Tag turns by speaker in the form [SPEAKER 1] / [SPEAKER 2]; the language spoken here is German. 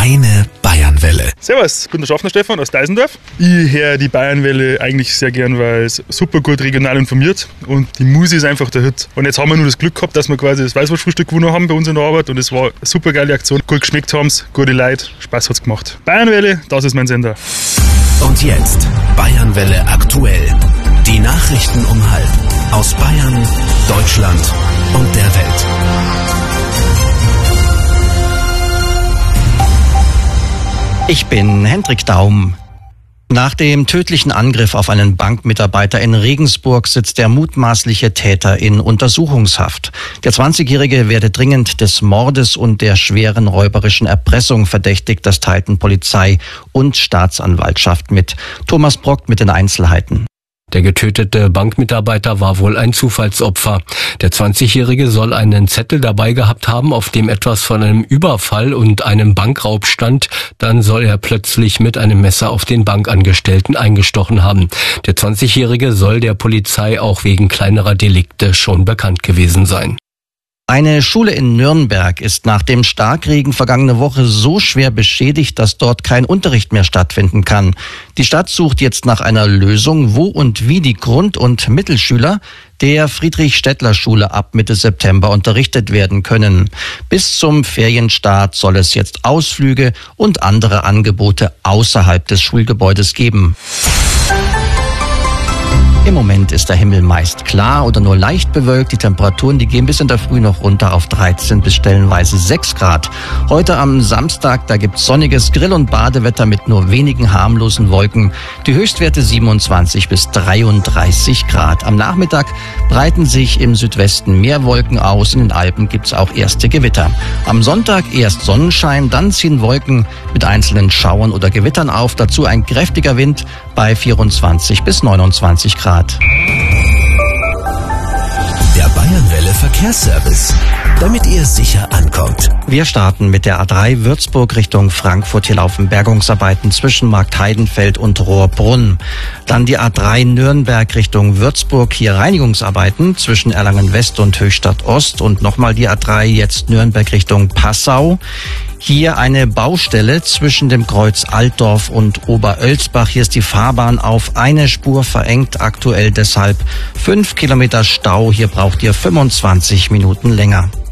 [SPEAKER 1] Deine Bayernwelle.
[SPEAKER 2] Servus, guten Schaffner Stefan aus Deisendorf. Ich höre die Bayernwelle eigentlich sehr gern, weil es super gut regional informiert und die Musik ist einfach der Hit. Und jetzt haben wir nur das Glück gehabt, dass wir quasi das Weißwurstfrühstück gewonnen haben bei uns in der Arbeit und es war eine super geile Aktion. Gut geschmeckt haben es, gute Leute, Spaß hat's gemacht. Bayernwelle, das ist mein Sender.
[SPEAKER 1] Und jetzt Bayernwelle aktuell. Die Nachrichten um halb aus Bayern, Deutschland und der Welt.
[SPEAKER 3] Ich bin Hendrik Daum. Nach dem tödlichen Angriff auf einen Bankmitarbeiter in Regensburg sitzt der mutmaßliche Täter in Untersuchungshaft. Der 20-Jährige werde dringend des Mordes und der schweren räuberischen Erpressung verdächtigt, das teilten Polizei und Staatsanwaltschaft mit. Thomas Brock mit den Einzelheiten.
[SPEAKER 4] Der getötete Bankmitarbeiter war wohl ein Zufallsopfer. Der 20-Jährige soll einen Zettel dabei gehabt haben, auf dem etwas von einem Überfall und einem Bankraub stand. Dann soll er plötzlich mit einem Messer auf den Bankangestellten eingestochen haben. Der 20-Jährige soll der Polizei auch wegen kleinerer Delikte schon bekannt gewesen sein.
[SPEAKER 3] Eine Schule in Nürnberg ist nach dem Starkregen vergangene Woche so schwer beschädigt, dass dort kein Unterricht mehr stattfinden kann. Die Stadt sucht jetzt nach einer Lösung, wo und wie die Grund- und Mittelschüler der Friedrich-Stettler-Schule ab Mitte September unterrichtet werden können. Bis zum Ferienstart soll es jetzt Ausflüge und andere Angebote außerhalb des Schulgebäudes geben. Im Moment ist der Himmel meist klar oder nur leicht bewölkt. Die Temperaturen, die gehen bis in der Früh noch runter auf 13 bis stellenweise 6 Grad. Heute am Samstag, da gibt's sonniges Grill- und Badewetter mit nur wenigen harmlosen Wolken. Die Höchstwerte 27 bis 33 Grad. Am Nachmittag breiten sich im Südwesten mehr Wolken aus. In den Alpen gibt's auch erste Gewitter. Am Sonntag erst Sonnenschein, dann ziehen Wolken mit einzelnen Schauern oder Gewittern auf. Dazu ein kräftiger Wind bei 24 bis 29 Grad.
[SPEAKER 1] Der Bayernwelle Verkehrsservice, damit ihr sicher ankommt.
[SPEAKER 3] Wir starten mit der A3 Würzburg Richtung Frankfurt. Hier laufen Bergungsarbeiten zwischen Marktheidenfeld und Rohrbrunn. Dann die A3 Nürnberg Richtung Würzburg. Hier Reinigungsarbeiten zwischen Erlangen West und Höchstadt Ost. Und nochmal die A3 jetzt Nürnberg Richtung Passau. Hier eine Baustelle zwischen dem Kreuz Altdorf und Oberölsbach. Hier ist die Fahrbahn auf eine Spur verengt, aktuell deshalb 5 Kilometer Stau. Hier braucht ihr 25 Minuten länger.